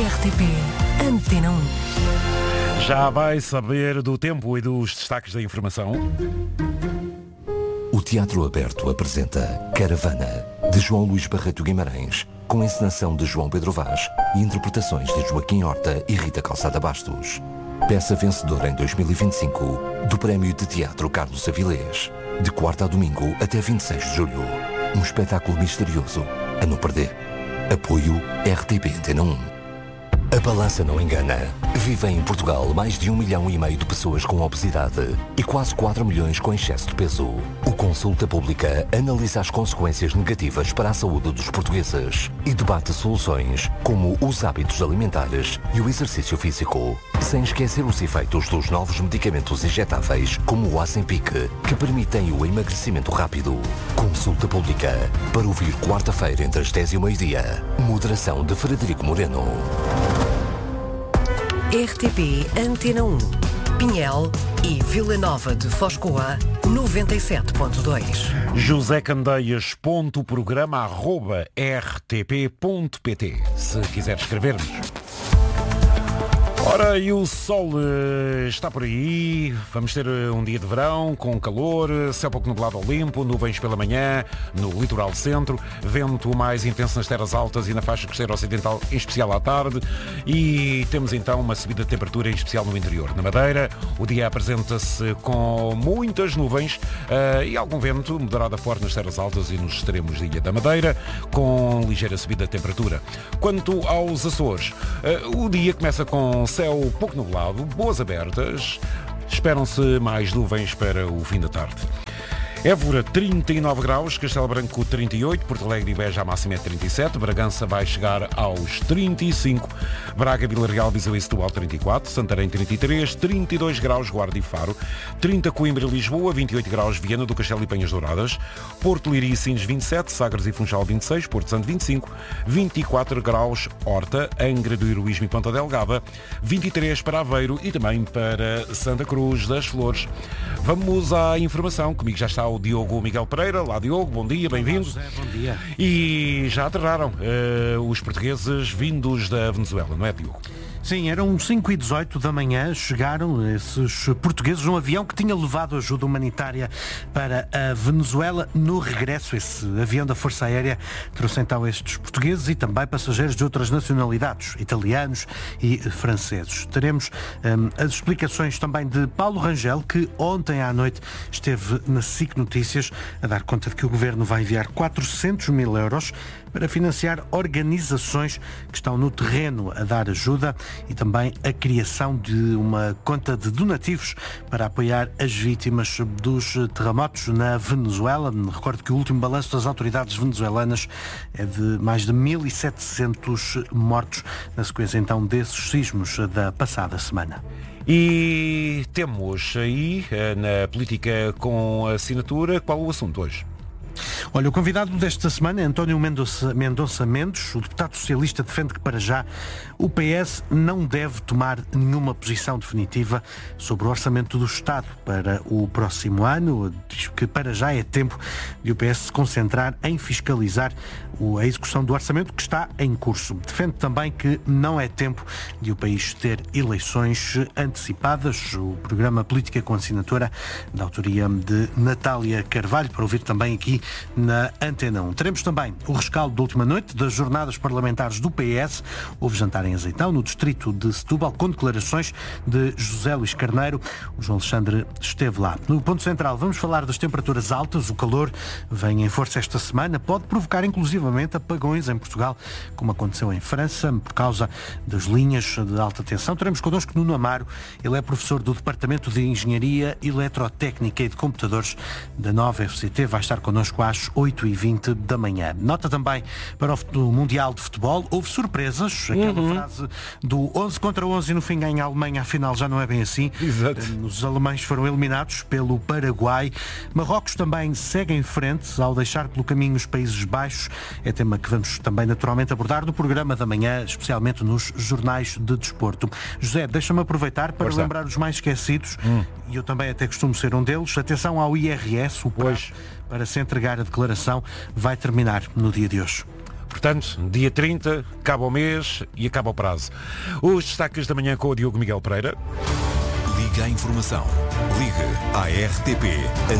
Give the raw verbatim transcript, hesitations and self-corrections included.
R T P Antena um. Já vai saber do tempo e dos destaques da informação. O Teatro Aberto apresenta Caravana, de João Luís Barreto Guimarães, com encenação de João Pedro Vaz e interpretações de Joaquim Horta e Rita Calçada Bastos. Peça vencedora em dois mil e vinte e cinco do Prémio de Teatro Carlos Avilés. De quarta a domingo até vinte e seis de julho. Um espetáculo misterioso a não perder. Apoio R T P Antena um. A balança não engana. Vivem em Portugal mais de um milhão e meio de pessoas com obesidade e quase quatro milhões com excesso de peso. O Consulta Pública analisa as consequências negativas para a saúde dos portugueses e debate soluções como os hábitos alimentares e o exercício físico. Sem esquecer os efeitos dos novos medicamentos injetáveis como o Ozempic, que permitem o emagrecimento rápido. Consulta Pública, para ouvir quarta-feira entre as dez e o meio-dia. Moderação de Frederico Moreno. R T P Antena um. Pinhel e Vila Nova de Foscoa, noventa e sete ponto dois. José Candeias ponto programa arroba r t p ponto p t, se quiser escrever-nos. Ora, e o sol uh, está por aí, vamos ter uh, um dia de verão com calor, céu pouco nublado ao limpo, nuvens pela manhã, no litoral centro, vento mais intenso nas terras altas e na faixa costeira ocidental, em especial à tarde, e temos então uma subida de temperatura, em especial no interior. Na Madeira, o dia apresenta-se com muitas nuvens uh, e algum vento moderado a forte nas terras altas e nos extremos da Ilha da Madeira, com ligeira subida de temperatura. Quanto aos Açores, uh, o dia começa com céu pouco nublado, boas abertas, esperam-se mais nuvens para o fim da tarde. Évora, trinta e nove graus, Castelo Branco, trinta e oito, Porto Alegre e Beja, a máxima é trinta e sete, Bragança vai chegar aos trinta e cinco, Braga, Vila Real, Viseu e Setúbal, trinta e quatro, Santarém, trinta e três, trinta e dois graus, Guarda e Faro, trinta Coimbra e Lisboa, vinte e oito graus, Viana do Castelo e Penhas Douradas, Porto, Leiria e Sines, vinte e sete, Sagres e Funchal, vinte e seis, Porto Santo, vinte e cinco, vinte e quatro graus, Horta, Angra do Heroísmo e Ponta Delgada, vinte e três para Aveiro e também para Santa Cruz das Flores. Vamos à informação, comigo já está o Diogo Miguel Pereira. Lá, Diogo, bom dia, bem-vindo. José, bom dia. E já aterraram uh, os portugueses vindos da Venezuela, não é, Diogo? Sim, eram cinco e dezoito da manhã, chegaram esses portugueses num avião que tinha levado ajuda humanitária para a Venezuela. No regresso, esse avião da Força Aérea trouxe então estes portugueses e também passageiros de outras nacionalidades, italianos e franceses. Teremos hum, as explicações também de Paulo Rangel, que ontem à noite esteve na S I C Notícias a dar conta de que o Governo vai enviar quatrocentos mil euros para financiar organizações que estão no terreno a dar ajuda e também a criação de uma conta de donativos para apoiar as vítimas dos terremotos na Venezuela. Recordo que o último balanço das autoridades venezuelanas é de mais de mil e setecentos mortos na sequência então desses sismos da passada semana. E temos aí na política com assinatura, qual o assunto hoje? Olha, o convidado desta semana é António Mendonça, Mendonça Mendes. O deputado socialista defende que, para já, o P S não deve tomar nenhuma posição definitiva sobre o orçamento do Estado para o próximo ano. Diz que, para já, é tempo de o P S se concentrar em fiscalizar a execução do orçamento que está em curso. Defende também que não é tempo de o país ter eleições antecipadas. O programa Política com Assinatura, da autoria de Natália Carvalho, para ouvir também aqui na Antena um. Teremos também o rescaldo da última noite das jornadas parlamentares do P S. Houve jantar em Azeitão, no distrito de Setúbal, com declarações de José Luís Carneiro. O João Alexandre esteve lá. No ponto central, vamos falar das temperaturas altas. O calor vem em força esta semana. Pode provocar, inclusivamente, apagões em Portugal, como aconteceu em França, por causa das linhas de alta tensão. Teremos connosco Nuno Amaro. Ele é professor do Departamento de Engenharia Eletrotécnica e de Computadores da Nova F C T. Vai estar connosco às oito e vinte da manhã. Nota também para o Mundial de Futebol. Houve surpresas. Aquela uhum. frase do onze contra onze e no fim ganha a Alemanha, afinal já não é bem assim. Exato. Os alemães foram eliminados pelo Paraguai. Marrocos também segue em frente ao deixar pelo caminho os Países Baixos. É tema que vamos também naturalmente abordar no programa da manhã, especialmente nos jornais de desporto. José, deixa-me aproveitar para Força. lembrar os mais esquecidos, hum. e eu também até costumo ser um deles. Atenção ao I R S, o prazo Pois. para se entregar a declaração vai terminar no dia de hoje. Portanto, dia trinta, acaba o mês e acaba o prazo. Os destaques da manhã com o Diogo Miguel Pereira. Liga à informação. Liga à R T P.